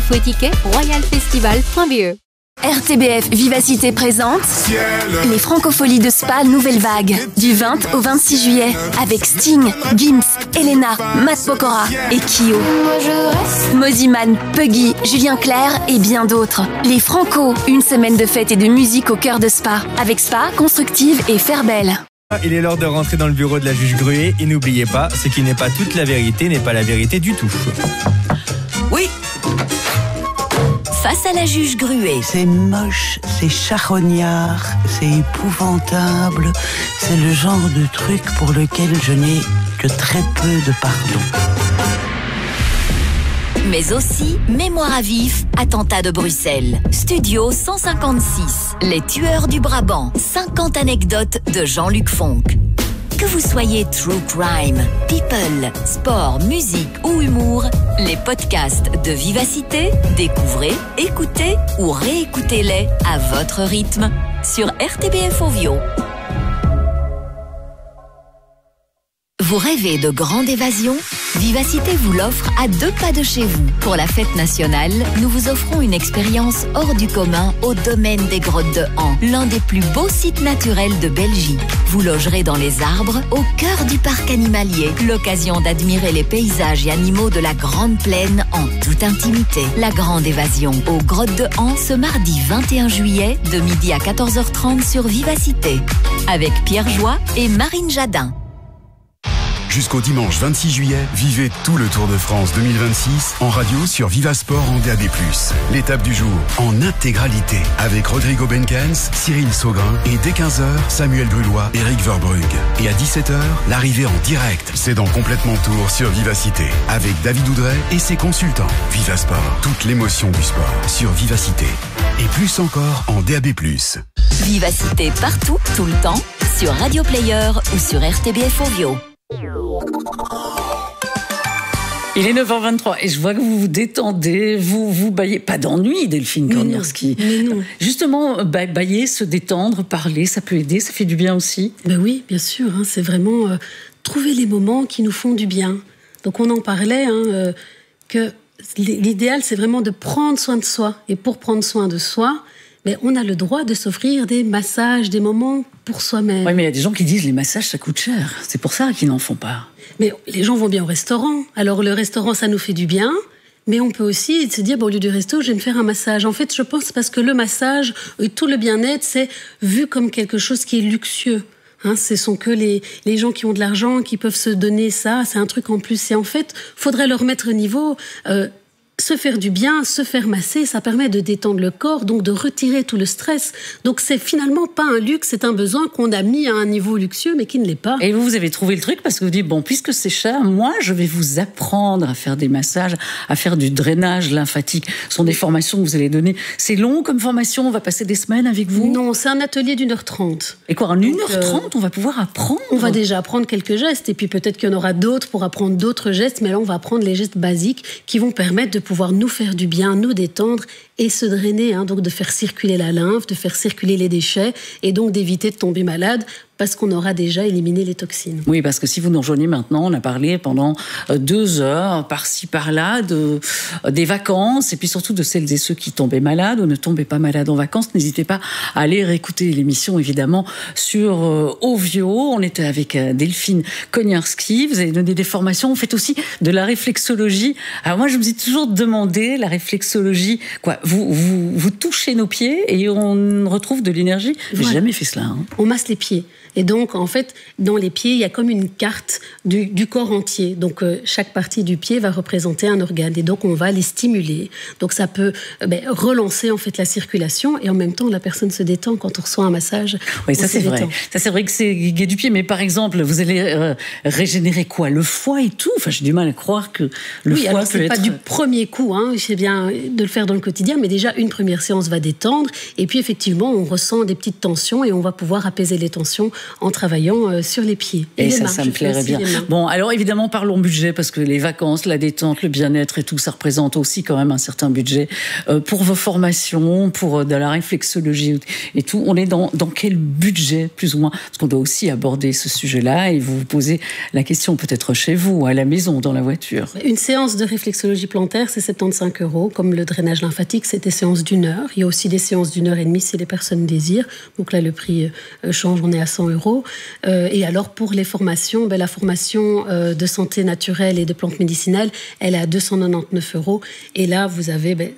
Info et tickets, royalfestival.be. RTBF Vivacité présente les Francopholies de Spa Nouvelle Vague du 20 au 26 juillet avec Sting, Gims, Elena, Matt Pokora et Kyo. Moziman, Puggy, Julien Clerc et bien d'autres. Les Franco, une semaine de fête et de musique au cœur de Spa avec Spa, Constructive et Fairbelle. Il est l'heure de rentrer dans le bureau de la juge Gruet et n'oubliez pas, ce qui n'est pas toute la vérité n'est pas la vérité du tout. Oui. Face à la juge Gruet. C'est moche, c'est charognard, c'est épouvantable. C'est le genre de truc pour lequel je n'ai que très peu de pardon. Mais aussi Mémoire à vif, attentat de Bruxelles. Studio 156, Les tueurs du Brabant. 50 anecdotes de Jean-Luc Fonck. Que vous soyez true crime, people, sport, musique ou humour, les podcasts de Vivacité, découvrez, écoutez ou réécoutez-les à votre rythme sur RTBF Ovio. Vous rêvez de grande évasion? Vivacité vous l'offre à 2 pas de chez vous. Pour la fête nationale, nous vous offrons une expérience hors du commun au domaine des Grottes de Han, l'un des plus beaux sites naturels de Belgique. Vous logerez dans les arbres, au cœur du parc animalier. L'occasion d'admirer les paysages et animaux de la Grande Plaine en toute intimité. La grande évasion aux Grottes de Han ce mardi 21 juillet de midi à 14h30 sur Vivacité. Avec Pierre Joie et Marine Jadin. Jusqu'au dimanche 26 juillet, vivez tout le Tour de France 2026 en radio sur Vivasport en DAB+. L'étape du jour en intégralité avec Rodrigo Benkens, Cyril Saugrin et dès 15h, Samuel Brulois, Eric Verbrugge. Et à 17h, l'arrivée en direct. C'est dans Complètement Tour sur Vivacité avec David Oudret et ses consultants. Vivasport, toute l'émotion du sport sur Vivacité. Et plus encore en DAB+. Vivacité partout, tout le temps, sur Radio Player ou sur RTBF Ovio. Il est 9h23 et je vois que vous vous détendez, vous baillez. Pas d'ennui, Delphine Korniarski. Non. Justement, bailler, se détendre, parler, ça peut aider, ça fait du bien aussi. Ben oui, bien sûr. C'est vraiment trouver les moments qui nous font du bien. Donc on en parlait, que l'idéal, c'est vraiment de prendre soin de soi. Et pour prendre soin de soi, mais on a le droit de s'offrir des massages, des moments pour soi-même. Oui, mais il y a des gens qui disent les massages, ça coûte cher. C'est pour ça qu'ils n'en font pas. Mais les gens vont bien au restaurant. Alors le restaurant, ça nous fait du bien. Mais on peut aussi se dire, au lieu du resto, je vais me faire un massage. En fait, je pense parce que le massage, tout le bien-être, c'est vu comme quelque chose qui est luxueux. Ce sont que les gens qui ont de l'argent qui peuvent se donner ça. C'est un truc en plus. Et en fait, faudrait leur mettre au niveau... se faire du bien, se faire masser, ça permet de détendre le corps, donc de retirer tout le stress. Donc c'est finalement pas un luxe, c'est un besoin qu'on a mis à un niveau luxueux, mais qui ne l'est pas. Et vous avez trouvé le truc parce que vous dites, bon, puisque c'est cher, moi, je vais vous apprendre à faire des massages, à faire du drainage lymphatique. Ce sont des formations que vous allez donner. C'est long comme formation, on va passer des semaines avec vous? Non, c'est un atelier d'1h30. Et quoi, en 1h30, on va pouvoir apprendre? On va déjà apprendre quelques gestes, et puis peut-être qu'il y en aura d'autres pour apprendre d'autres gestes, mais là, on va apprendre les gestes basiques qui vont permettre de pouvoir nous faire du bien, nous détendre et se drainer, donc de faire circuler la lymphe, de faire circuler les déchets et donc d'éviter de tomber malade parce qu'on aura déjà éliminé les toxines. Oui, parce que si vous nous rejoignez maintenant, on a parlé pendant 2 heures, par-ci, par-là, des vacances et puis surtout de celles et ceux qui tombaient malades ou ne tombaient pas malades en vacances. N'hésitez pas à aller réécouter l'émission, évidemment, sur Ovio. On était avec Delphine Korniarski. Vous avez donné des formations. Vous faites aussi de la réflexologie. Alors moi, je me suis toujours demandé, la réflexologie, quoi, vous touchez nos pieds et on retrouve de l'énergie. J'ai jamais fait cela. On masse les pieds. Et donc, en fait, dans les pieds, il y a comme une carte du corps entier. Donc, chaque partie du pied va représenter un organe. Et donc, on va les stimuler. Donc, ça peut relancer, en fait, la circulation. Et en même temps, la personne se détend quand on reçoit un massage. Oui, ça, c'est vrai. Ça, c'est vrai que c'est gai du pied. Mais par exemple, vous allez régénérer quoi? Le foie et tout? Enfin, j'ai du mal à croire que le foie alors, peut c'est être... pas du premier coup. C'est bien de le faire dans le quotidien. Mais déjà, une première séance va détendre. Et puis, effectivement, on ressent des petites tensions et on va pouvoir apaiser les tensions en travaillant sur les pieds. Et ça me plairait bien. Bon, alors évidemment, parlons budget, parce que les vacances, la détente, le bien-être et tout, ça représente aussi quand même un certain budget. Pour vos formations, pour de la réflexologie et tout, on est dans quel budget, plus ou moins? Parce qu'on doit aussi aborder ce sujet-là et vous posez la question peut-être chez vous, à la maison, dans la voiture. Une séance de réflexologie plantaire, c'est 75 €. Comme le drainage lymphatique, c'est des séances d'1 heure. Il y a aussi des séances d'1h30 si les personnes désirent. Donc là, le prix change, on est à 100 €. Et alors, pour les formations, la formation de santé naturelle et de plantes médicinales, elle est à 299 €. Et là, vous avez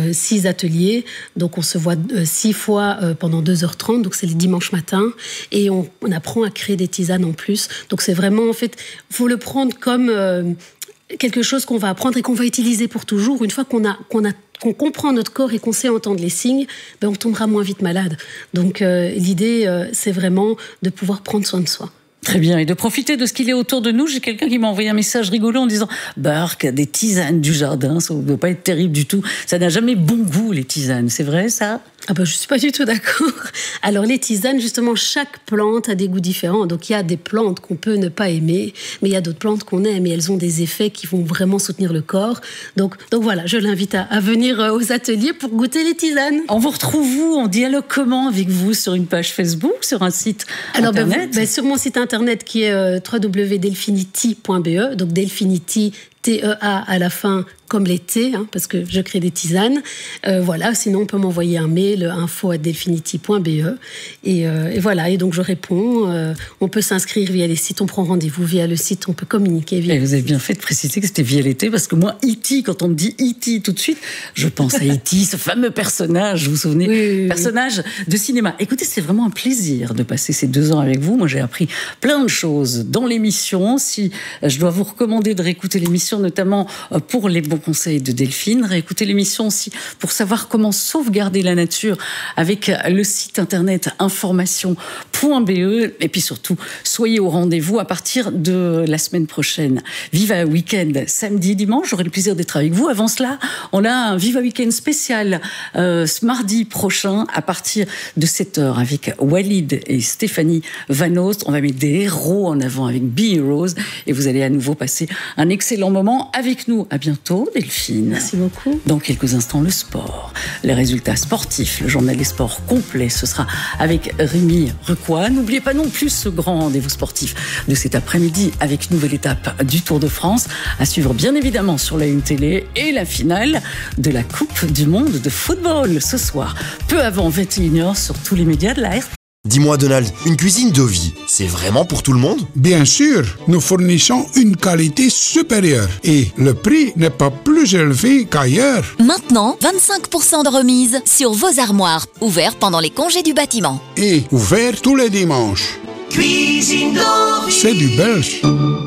6 ateliers. Donc, on se voit 6 fois pendant 2h30. Donc, c'est le dimanche matin. Et on apprend à créer des tisanes en plus. Donc, c'est vraiment, en fait, il faut le prendre comme quelque chose qu'on va apprendre et qu'on va utiliser pour toujours. Une fois qu'on comprend notre corps et qu'on sait entendre les signes, on tombera moins vite malade. Donc l'idée, c'est vraiment de pouvoir prendre soin de soi. Très bien, et de profiter de ce qu'il est autour de nous. J'ai quelqu'un qui m'a envoyé un message rigolo en disant « Barque, des tisanes du jardin, ça ne doit pas être terrible du tout. Ça n'a jamais bon goût, les tisanes. » C'est vrai, ça ? Je ne suis pas du tout d'accord. Alors, les tisanes, justement, chaque plante a des goûts différents. Donc, il y a des plantes qu'on peut ne pas aimer, mais il y a d'autres plantes qu'on aime et elles ont des effets qui vont vraiment soutenir le corps. Donc voilà, je l'invite à venir aux ateliers pour goûter les tisanes. On vous retrouve où? On dialogue comment avec vous? Sur une page Facebook, sur un site internet? Sur mon site internet qui est www.delfinity.be, donc Delfinity, TEA à la fin, comme les thés, parce que je crée des tisanes. Sinon on peut m'envoyer un mail, info@delfinity.be. Et voilà, et donc je réponds. On peut s'inscrire via les sites, on prend rendez-vous via le site, on peut communiquer via. Et vous avez bien fait de préciser que c'était via les thés, parce que moi, E.T., quand on me dit E.T. tout de suite, je pense à E.T., ce fameux personnage, vous vous souvenez, oui. Personnage de cinéma. Écoutez, c'est vraiment un plaisir de passer ces 2 ans avec vous. Moi, j'ai appris plein de choses dans l'émission. Si je dois vous recommander de réécouter l'émission, notamment pour les bons conseils de Delphine, réécouter l'émission aussi pour savoir comment sauvegarder la nature avec le site internet information.be. Et puis surtout, soyez au rendez-vous à partir de la semaine prochaine. Viva Weekend, samedi, dimanche, j'aurai le plaisir d'être avec vous. Avant cela, on a un Viva Weekend spécial ce mardi prochain à partir de 7h avec Walid et Stéphanie Van Oost. On va mettre des héros en avant avec Be Heroes et vous allez à nouveau passer un excellent moment avec nous. À bientôt, Delphine. Merci beaucoup. Dans quelques instants, le sport, les résultats sportifs, le journal des sports complet, ce sera avec Rémi Recoy. N'oubliez pas non plus ce grand rendez-vous sportif de cet après-midi avec une nouvelle étape du Tour de France à suivre bien évidemment sur la Une Télé et la finale de la Coupe du Monde de football ce soir, peu avant 21h sur tous les médias de la RT. Dis-moi Donald, une cuisine de vie, c'est vraiment pour tout le monde? Bien sûr, nous fournissons une qualité supérieure et le prix n'est pas plus élevé qu'ailleurs. Maintenant, 25% de remise sur vos armoires, ouverts pendant les congés du bâtiment. Et ouvert tous les dimanches. Cuisine de vie. C'est du belge.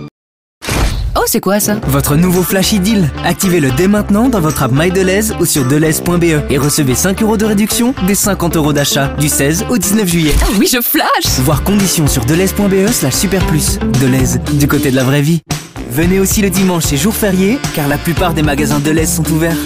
Oh, c'est quoi ça? Votre nouveau Flash Deal. Activez-le dès maintenant dans votre app MyDeleuze ou sur deleuze.be et recevez 5 € de réduction des 50 € d'achat du 16 au 19 juillet. Oh oui, je flash! Voir conditions sur deleuze.be/superplus. Deleuze, du côté de la vraie vie. Venez aussi le dimanche et jour férié, car la plupart des magasins Deleuze sont ouverts.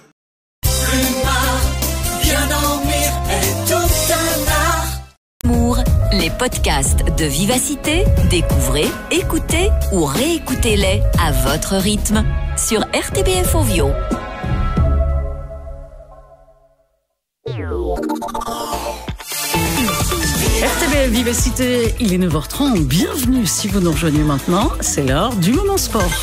Les podcasts de Vivacité, découvrez, écoutez ou réécoutez-les à votre rythme sur RTBF Ovio. RTBF Vivacité, il est 9h30. Bienvenue si vous nous rejoignez maintenant. C'est l'heure du moment sport.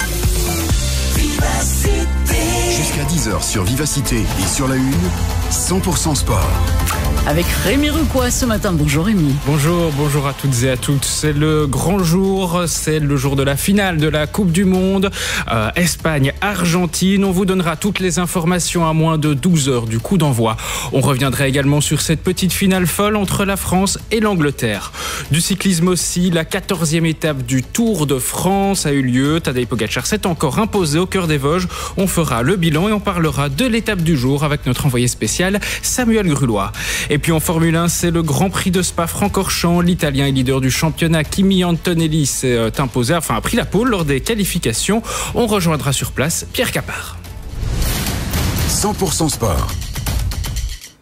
Jusqu'à 10h sur Vivacité et sur la Une, 100% sport. Avec Rémi Recoy ce matin. Bonjour Rémi. Bonjour à toutes et à toutes. C'est le grand jour, c'est le jour de la finale de la Coupe du Monde. Espagne-Argentine. On vous donnera toutes les informations à moins de 12 heures du coup d'envoi. On reviendra également sur cette petite finale folle entre la France et l'Angleterre. Du cyclisme aussi, la 14e étape du Tour de France a eu lieu. Tadej Pogačar s'est encore imposé au cœur des Vosges. On fera le bilan et on parlera de l'étape du jour avec notre envoyé spécial Samuel Grulois. Et puis en Formule 1, c'est le Grand Prix de Spa-Francorchamps. L'Italien et leader du championnat, Kimi Antonelli, s'est imposé, a pris la pole lors des qualifications. On rejoindra sur place Pierre Capard. 100% sport.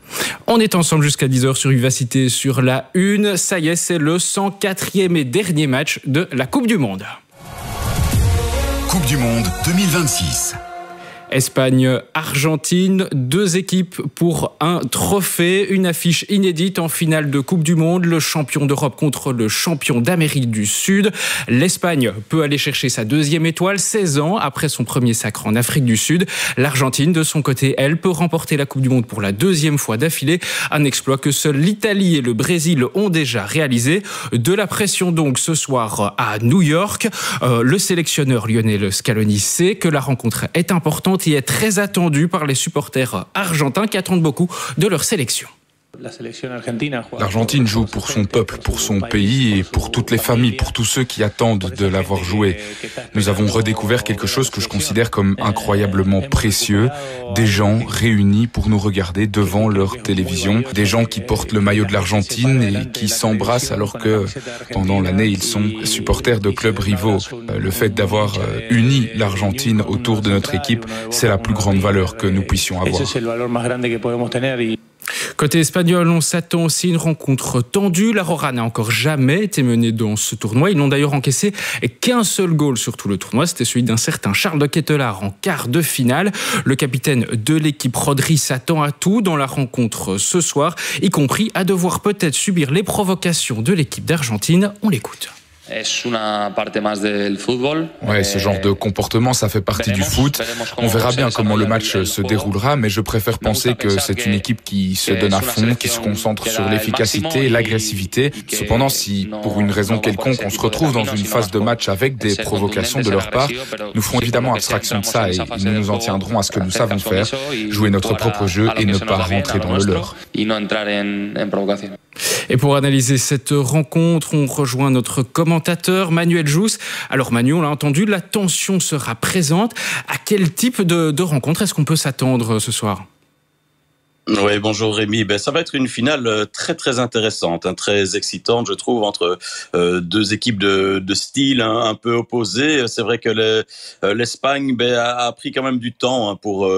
On est ensemble jusqu'à 10h sur Vivacité sur la 1. Ça y est, c'est le 104e et dernier match de la Coupe du Monde. Coupe du Monde 2026. Espagne-Argentine, 2 équipes pour un trophée, une affiche inédite en finale de Coupe du Monde, le champion d'Europe contre le champion d'Amérique du Sud. L'Espagne peut aller chercher sa 2e étoile 16 ans après son premier sacre en Afrique du Sud. L'Argentine, de son côté, elle peut remporter la Coupe du Monde pour la 2e fois d'affilée, un exploit que seuls l'Italie et le Brésil ont déjà réalisé. De la pression donc ce soir à New York. Le sélectionneur Lionel Scaloni sait que la rencontre est importante et est très attendu par les supporters argentins qui attendent beaucoup de leur sélection. L'Argentine joue pour son peuple, pour son pays et pour toutes les familles, pour tous ceux qui attendent de l'avoir joué. Nous avons redécouvert quelque chose que je considère comme incroyablement précieux. Des gens réunis pour nous regarder devant leur télévision. Des gens qui portent le maillot de l'Argentine et qui s'embrassent alors que pendant l'année ils sont supporters de clubs rivaux. Le fait d'avoir uni l'Argentine autour de notre équipe, c'est la plus grande valeur que nous puissions avoir. Côté espagnol, on s'attend aussi à une rencontre tendue. La Roja n'a encore jamais été menée dans ce tournoi. Ils n'ont d'ailleurs encaissé qu'un seul goal sur tout le tournoi. C'était celui d'un certain Charles de Ketelaar en quart de finale. Le capitaine de l'équipe Rodri s'attend à tout dans la rencontre ce soir, y compris à devoir peut-être subir les provocations de l'équipe d'Argentine. On l'écoute. Ouais, ce genre de comportement, ça fait partie du foot. On verra bien comment le match se déroulera, mais je préfère penser que c'est une équipe qui se donne à fond, qui se concentre sur l'efficacité et l'agressivité. Cependant, si pour une raison quelconque, on se retrouve dans une phase de match avec des provocations de leur part, nous ferons évidemment abstraction de ça et nous nous en tiendrons à ce que nous savons faire, jouer notre propre jeu et ne pas rentrer dans le leur. Et pour analyser cette rencontre, on rejoint notre commentateur Manuel Jousse. Alors Manu, on l'a entendu, la tension sera présente. À quel type de rencontre est-ce qu'on peut s'attendre ce soir ? Oui, bonjour Rémi. Ça va être une finale très très intéressante, très excitante, je trouve, entre 2 équipes de style un peu opposés. C'est vrai que l'Espagne a pris quand même du temps pour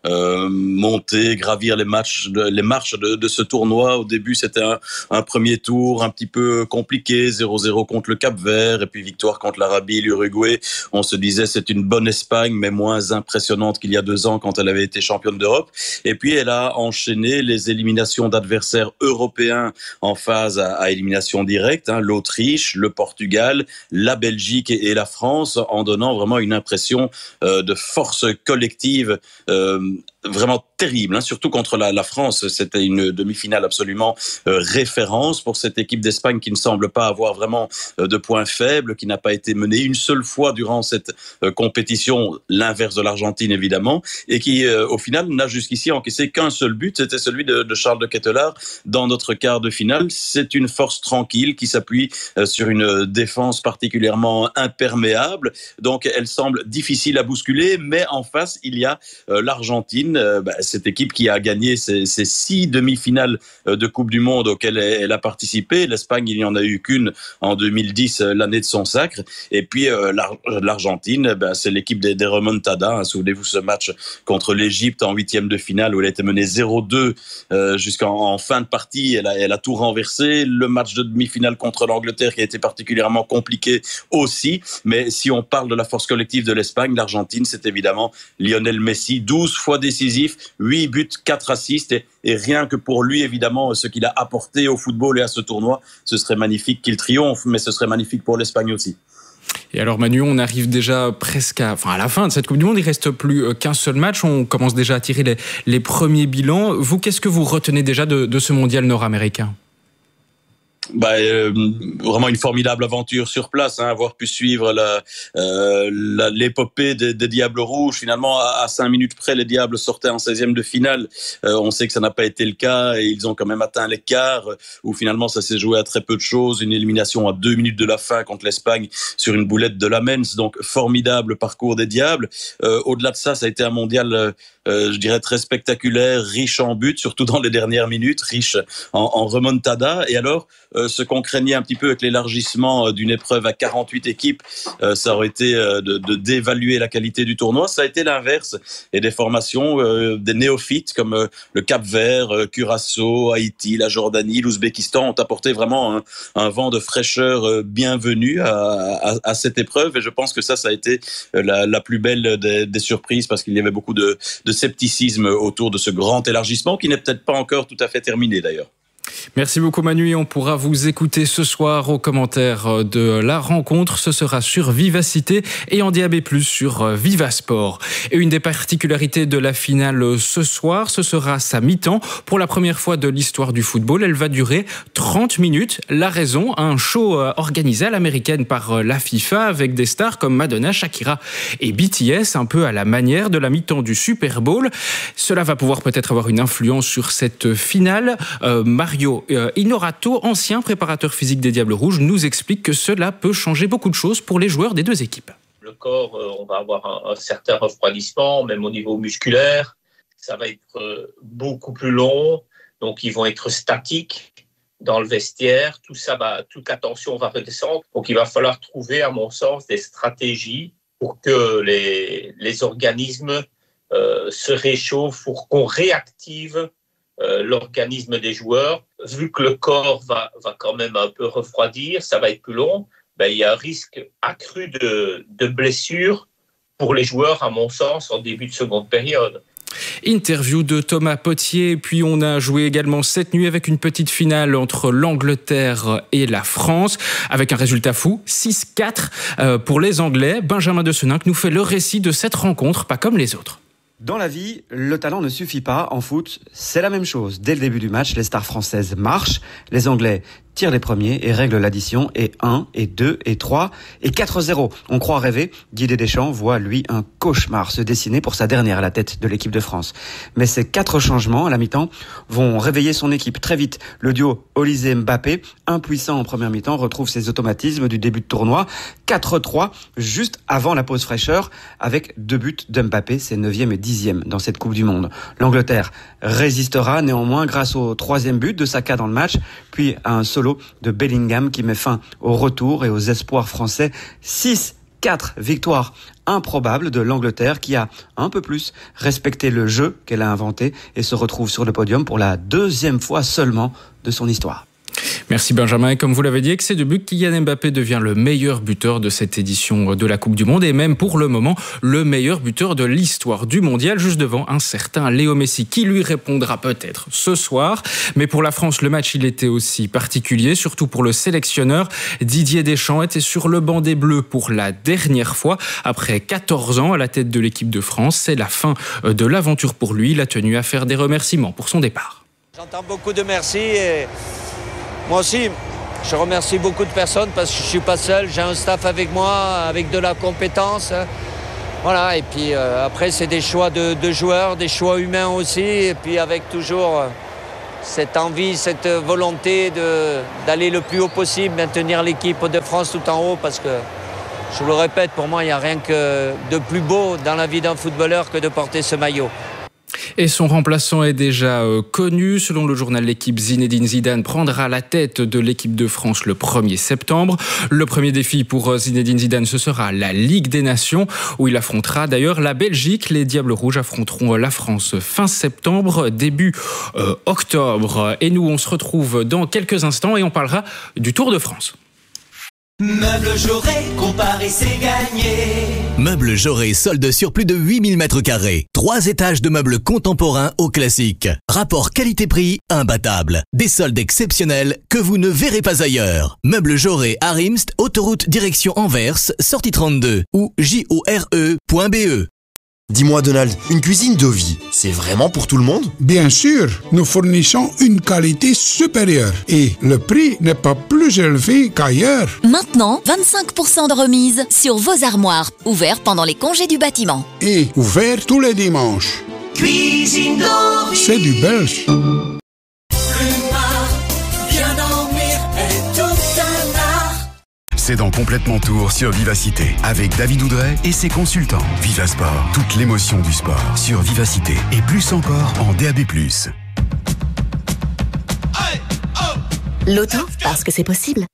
monter, gravir les marches de ce tournoi. Au début, c'était un premier tour un petit peu compliqué, 0-0 contre le Cap-Vert et puis victoire contre l'Arabie, l'Uruguay. On se disait c'est une bonne Espagne, mais moins impressionnante qu'il y a 2 ans quand elle avait été championne d'Europe. Et puis elle a enchaîné les éliminations d'adversaires européens en phase à élimination directe, l'Autriche, le Portugal, la Belgique et la France, en donnant vraiment une impression de force collective vraiment terrible, surtout contre la France. C'était une demi-finale absolument référence pour cette équipe d'Espagne qui ne semble pas avoir vraiment de points faibles, qui n'a pas été menée une seule fois durant cette compétition, l'inverse de l'Argentine évidemment, et qui au final n'a jusqu'ici encaissé qu'un seul but, c'était celui de Charles de Ketelaar dans notre quart de finale. C'est une force tranquille qui s'appuie sur une défense particulièrement imperméable, donc elle semble difficile à bousculer, mais en face il y a l'Argentine, cette équipe qui a gagné ces 6 demi-finales de Coupe du Monde auxquelles elle a participé. L'Espagne, il n'y en a eu qu'une en 2010, l'année de son sacre. Et puis l'Argentine, c'est l'équipe des remontadas. Souvenez-vous ce match contre l'Égypte en 8e de finale où elle était menée 0-2 jusqu'en fin de partie. Elle a tout renversé. Le match de demi-finale contre l'Angleterre qui a été particulièrement compliqué aussi. Mais si on parle de la force collective de l'Espagne, l'Argentine, c'est évidemment Lionel Messi, 12 fois décisif, 8 buts, 4 assists et rien que pour lui évidemment ce qu'il a apporté au football et à ce tournoi, ce serait magnifique qu'il triomphe, mais ce serait magnifique pour l'Espagne aussi. Et alors Manu, on arrive déjà presque à la fin de cette Coupe du Monde, il reste plus qu'un seul match, on commence déjà à tirer les premiers bilans. Vous, qu'est-ce que vous retenez déjà de ce mondial nord-américain ? Vraiment une formidable aventure sur place, avoir pu suivre l'épopée des Diables Rouges. Finalement, à 5 minutes près, les Diables sortaient en 16e de finale. On sait que ça n'a pas été le cas et ils ont quand même atteint les quarts où finalement ça s'est joué à très peu de choses. Une élimination à 2 minutes de la fin contre l'Espagne sur une boulette de Lamens. Donc, formidable parcours des Diables. Au-delà de ça, ça a été un mondial je dirais très spectaculaire, riche en buts, surtout dans les dernières minutes, riche en remontada. Et alors, ce qu'on craignait un petit peu avec l'élargissement d'une épreuve à 48 équipes, ça aurait été de dévaluer la qualité du tournoi. Ça a été l'inverse. Et des formations, des néophytes comme le Cap-Vert, Curaçao, Haïti, la Jordanie, l'Ouzbékistan ont apporté vraiment un vent de fraîcheur bienvenu à cette épreuve. Et je pense que ça a été la plus belle des surprises, parce qu'il y avait beaucoup de scepticisme autour de ce grand élargissement qui n'est peut-être pas encore tout à fait terminé d'ailleurs. Merci beaucoup Manu, et on pourra vous écouter ce soir aux commentaires de la rencontre. Ce sera sur Vivacité et en DAB+, sur Vivasport. Et une des particularités de la finale ce soir, ce sera sa mi-temps. Pour la première fois de l'histoire du football, elle va durer 30 minutes. La raison, un show organisé à l'américaine par la FIFA avec des stars comme Madonna, Shakira et BTS, un peu à la manière de la mi-temps du Super Bowl. Cela va pouvoir peut-être avoir une influence sur cette finale. Mario Inorato, ancien préparateur physique des Diables Rouges, nous explique que cela peut changer beaucoup de choses pour les joueurs des deux équipes. Le corps, on va avoir un certain refroidissement, même au niveau musculaire. Ça va être beaucoup plus long, donc ils vont être statiques dans le vestiaire. Tout ça toute la tension va redescendre. Donc il va falloir trouver, à mon sens, des stratégies pour que les organismes se réchauffent, pour qu'on réactive l'organisme des joueurs. Vu que le corps va quand même un peu refroidir, ça va être plus long, il y a un risque accru de blessures pour les joueurs, à mon sens, en début de seconde période. Interview de Thomas Potier, puis on a joué également cette nuit avec une petite finale entre l'Angleterre et la France, avec un résultat fou, 6-4 pour les Anglais. Benjamin de Seninck nous fait le récit de cette rencontre, pas comme les autres. Dans la vie, le talent ne suffit pas. En foot, c'est la même chose. Dès le début du match, les stars françaises marchent. Les Anglais tirent les premiers et règlent l'addition. Et 1, et 2, et 3, et 4-0. On croit rêver. Didier Deschamps voit, lui, un cauchemar se dessiner pour sa dernière à la tête de l'équipe de France. Mais ces 4 changements à la mi-temps vont réveiller son équipe très vite. Le duo Olysée-Mbappé, impuissant en première mi-temps, retrouve ses automatismes du début de tournoi. 4-3, juste avant la pause fraîcheur, avec 2 buts d'Mbappé, c'est 9e et 10e dans cette Coupe du Monde. L'Angleterre résistera néanmoins grâce au 3e but de Saka dans le match, puis à un solo de Bellingham qui met fin au retour et aux espoirs français. 6-4, victoire improbable de l'Angleterre qui a un peu plus respecté le jeu qu'elle a inventé et se retrouve sur le podium pour la 2e fois seulement de son histoire. Merci Benjamin. Et comme vous l'avez dit, avec ces 2 buts, Kylian Mbappé devient le meilleur buteur de cette édition de la Coupe du Monde et même pour le moment le meilleur buteur de l'histoire du mondial, juste devant un certain Léo Messi qui lui répondra peut-être ce soir. Mais pour la France, le match il était aussi particulier, surtout pour le sélectionneur. Didier Deschamps était sur le banc des Bleus pour la dernière fois après 14 ans à la tête de l'équipe de France. C'est la fin de l'aventure pour lui. Il a tenu à faire des remerciements pour son départ. J'entends beaucoup de merci et moi aussi, je remercie beaucoup de personnes parce que je ne suis pas seul, j'ai un staff avec moi, avec de la compétence. Voilà, et puis après c'est des choix de joueurs, des choix humains aussi, et puis avec toujours cette envie, cette volonté d'aller le plus haut possible, maintenir l'équipe de France tout en haut, parce que, je vous le répète, pour moi il n'y a rien que de plus beau dans la vie d'un footballeur que de porter ce maillot. Et son remplaçant est déjà connu. Selon le journal L'Équipe, Zinedine Zidane prendra la tête de l'équipe de France le 1er septembre. Le premier défi pour Zinedine Zidane, ce sera la Ligue des Nations, où il affrontera d'ailleurs la Belgique. Les Diables Rouges affronteront la France fin septembre, début octobre. Et nous, on se retrouve dans quelques instants et on parlera du Tour de France. Meubles Jaurès, comparer c'est gagné. Meubles Jaurès, solde sur plus de 8000 m². 3 étages de meubles contemporains au classique. Rapport qualité-prix imbattable. Des soldes exceptionnels que vous ne verrez pas ailleurs. Meubles Jaurès à Rimst, autoroute direction Anvers, sortie 32 ou jore.be. Dis-moi Donald, une cuisine de vie, c'est vraiment pour tout le monde? Bien sûr, nous fournissons une qualité supérieure et le prix n'est pas plus élevé qu'ailleurs. Maintenant, 25% de remise sur vos armoires, ouvert pendant les congés du bâtiment. Et ouvert tous les dimanches. Cuisine de vie. C'est du belge. C'est dans Complètement Tour sur Vivacité, avec David Oudret et ses consultants. Vivasport, toute l'émotion du sport sur Vivacité, et plus encore en DAB+. Loto, parce que c'est possible.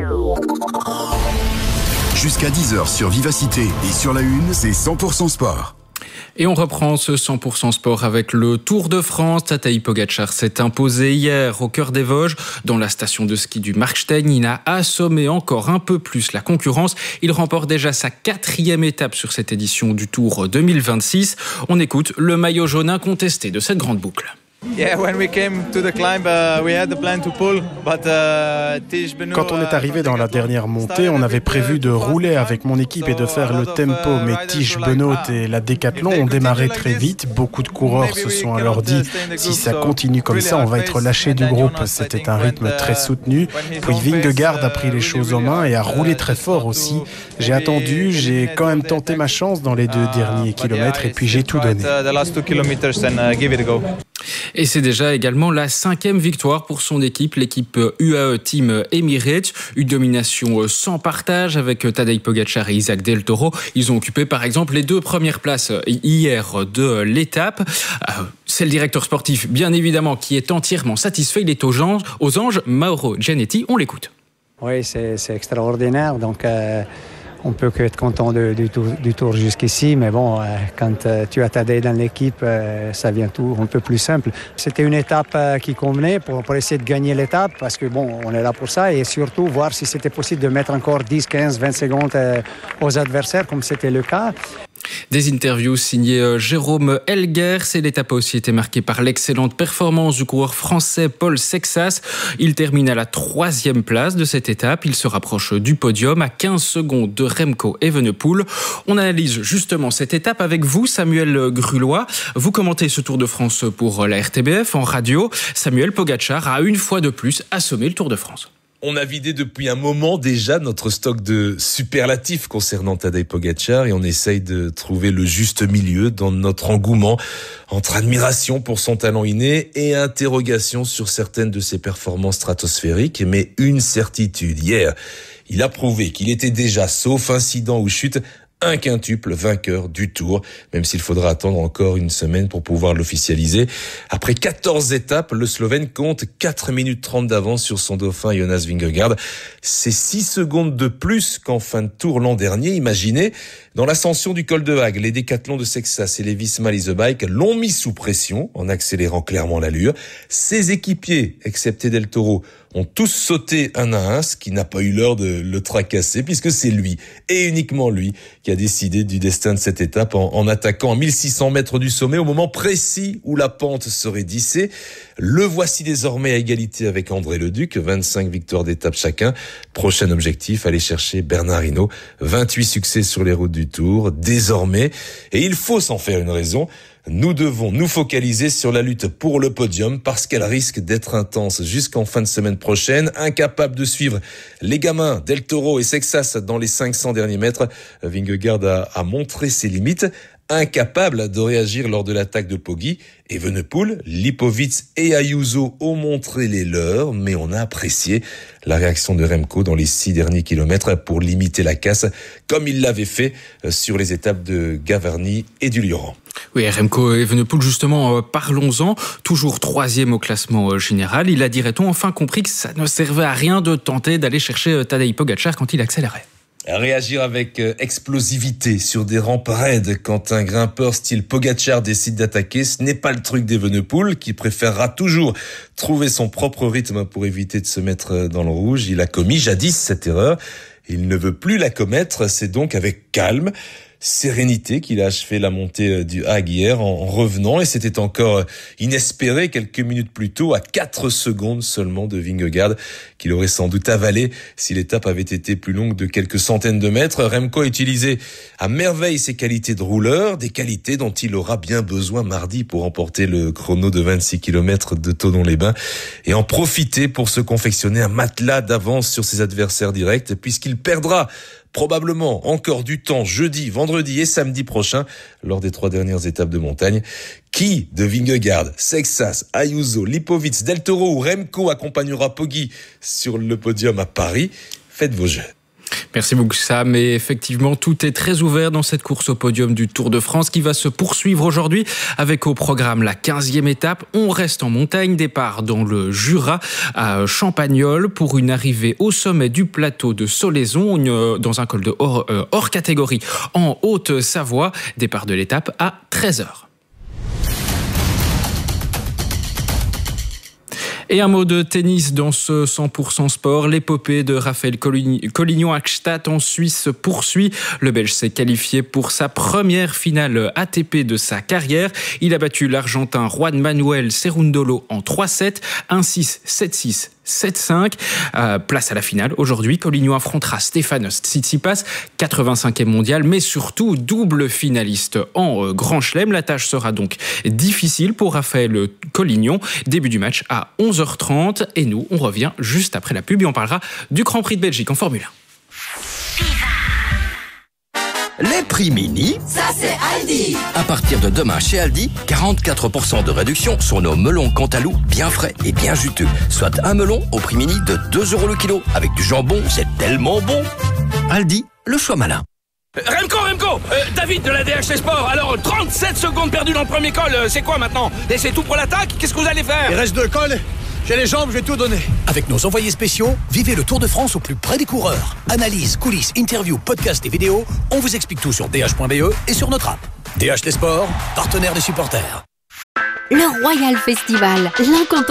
Jusqu'à 10h sur Vivacité et sur la Une, c'est 100% sport. Et on reprend ce 100% sport avec le Tour de France. Tadej Pogačar s'est imposé hier au cœur des Vosges. Dans la station de ski du Markstein, il a assommé encore un peu plus la concurrence. Il remporte déjà sa 4e étape sur cette édition du Tour 2026. On écoute le maillot jaune incontesté de cette grande boucle. Quand on est arrivé dans la dernière montée, on avait prévu de rouler avec mon équipe et de faire le tempo, mais Tish Benoît et la Décathlon ont démarré très vite. Beaucoup de coureurs se sont alors dit, si ça continue comme ça, on va être lâché du groupe. C'était un rythme très soutenu. Puis Vingegaard a pris les choses en main et a roulé très fort aussi. J'ai attendu, j'ai quand même tenté ma chance dans les 2 derniers kilomètres et puis j'ai tout donné. Et c'est déjà également la 5e victoire pour son équipe, l'équipe UAE Team Emirates. Une domination sans partage avec Tadej Pogačar et Isaac Del Toro. Ils ont occupé par exemple les 2 premières places hier de l'étape. C'est le directeur sportif, bien évidemment, qui est entièrement satisfait. Il est aux anges. Mauro Gianetti, on l'écoute. Oui, c'est extraordinaire. Donc, on peut que être content du tour jusqu'ici, mais bon, quand tu as Tadej dans l'équipe, ça vient tout un peu plus simple. C'était une étape qui convenait pour essayer de gagner l'étape, parce que bon, on est là pour ça, et surtout voir si c'était possible de mettre encore 10, 15, 20 secondes aux adversaires, comme c'était le cas. Des interviews signées Jérôme Elguer. L'étape a aussi été marquée par l'excellente performance du coureur français Paul Sexas. Il termine à la 3e place de cette étape. Il se rapproche du podium à 15 secondes de Remco Evenepoel. On analyse justement cette étape avec vous, Samuel Grulois. Vous commentez ce Tour de France pour la RTBF en radio. Samuel, Pogačar a une fois de plus assommé le Tour de France. On a vidé depuis un moment déjà notre stock de superlatifs concernant Tadej Pogačar et on essaye de trouver le juste milieu dans notre engouement entre admiration pour son talent inné et interrogation sur certaines de ses performances stratosphériques. Mais une certitude, hier, il a prouvé qu'il était déjà, sauf incident ou chute, un quintuple vainqueur du Tour, même s'il faudra attendre encore une semaine pour pouvoir l'officialiser. Après 14 étapes, le Slovène compte 4 minutes 30 d'avance sur son dauphin Jonas Vingegaard. C'est 6 secondes de plus qu'en fin de Tour l'an dernier. Imaginez, dans l'ascension du col de Hague, les décathlons de Sexas et les Visma Lease Bike l'ont mis sous pression en accélérant clairement l'allure. Ses équipiers, excepté Del Toro, ont tous sauté un à un, ce qui n'a pas eu l'heure de le tracasser, puisque c'est lui, et uniquement lui, qui a décidé du destin de cette étape en attaquant à 1600 mètres du sommet, au moment précis où la pente serait dissée. Le voici désormais à égalité avec André Leduc, 25 victoires d'étape chacun. Prochain objectif, aller chercher Bernard Hinault, 28 succès sur les routes du Tour, désormais. Et il faut s'en faire une raison. Nous devons nous focaliser sur la lutte pour le podium parce qu'elle risque d'être intense jusqu'en fin de semaine prochaine. Incapable de suivre les gamins Del Toro et Sexas dans les 500 derniers mètres, Vingegaard a montré ses limites. Incapable de réagir lors de l'attaque de Poggi, Evenepoel, Lipovic et Ayuso ont montré les leurs, mais on a apprécié la réaction de Remco dans les 6 derniers kilomètres pour limiter la casse, comme il l'avait fait sur les étapes de Gavarnie et du Lioran. Oui, Remco Evenepoel, justement, parlons-en. Toujours 3e au classement général. Il a, dirait-on, enfin compris que ça ne servait à rien de tenter d'aller chercher Tadej Pogačar quand il accélérait. Réagir avec explosivité sur des rampes raides quand un grimpeur style Pogačar décide d'attaquer, ce n'est pas le truc d'Evenepoel qui préférera toujours trouver son propre rythme pour éviter de se mettre dans le rouge. Il a commis jadis cette erreur. Il ne veut plus la commettre, c'est donc avec calme, sérénité qu'il a achevé la montée du Hague hier en revenant, et c'était encore inespéré quelques minutes plus tôt à 4 secondes seulement de Vingegaard qu'il aurait sans doute avalé si l'étape avait été plus longue de quelques centaines de mètres. Remco a utilisé à merveille ses qualités de rouleur, des qualités dont il aura bien besoin mardi pour remporter le chrono de 26 km de Thonon-les-Bains et en profiter pour se confectionner un matelas d'avance sur ses adversaires directs, puisqu'il perdra probablement encore du temps jeudi, vendredi et samedi prochain lors des 3 dernières étapes de montagne. Qui de Vingegaard, Sexas, Ayuso, Lipovic, Del Toro ou Remco accompagnera Poggi sur le podium à Paris? Faites vos jeux. Merci beaucoup Sam, et effectivement tout est très ouvert dans cette course au podium du Tour de France qui va se poursuivre aujourd'hui avec au programme la 15e étape. On reste en montagne, départ dans le Jura à Champagnole pour une arrivée au sommet du plateau de Solaison dans un col de hors catégorie en Haute-Savoie. Départ de l'étape à 13h. Et un mot de tennis dans ce 100% sport. L'épopée de Raphaël Collignon à Gstaad en Suisse se poursuit. Le Belge s'est qualifié pour sa première finale ATP de sa carrière. Il a battu l'Argentin Juan Manuel Cerundolo en 3-7, 1-6, 7-6. 7-5, place à la finale. Aujourd'hui, Collignon affrontera Stefanos Tsitsipas, 85e mondial, mais surtout double finaliste en Grand Chelem. La tâche sera donc difficile pour Raphaël Collignon. Début du match à 11h30 et nous, on revient juste après la pub et on parlera du Grand Prix de Belgique en Formule 1. Les prix mini, ça c'est Aldi. À partir de demain chez Aldi, 44% de réduction sur nos melons Cantalou bien frais et bien juteux. Soit un melon au prix mini de 2 € le kilo. Avec du jambon, c'est tellement bon. Aldi, le choix malin. Remco, David de la DHT Sport. Alors, 37 secondes perdues dans le premier col, c'est quoi maintenant? Et c'est tout pour l'attaque? Qu'est-ce que vous allez faire? Il reste 2 cols. J'ai les jambes, je vais tout donner. Avec nos envoyés spéciaux, vivez le Tour de France au plus près des coureurs. Analyse, coulisses, interviews, podcasts et vidéos, on vous explique tout sur dh.be et sur notre app. DHT Sport, partenaire des supporters. Le Royal Festival, l'incontournable.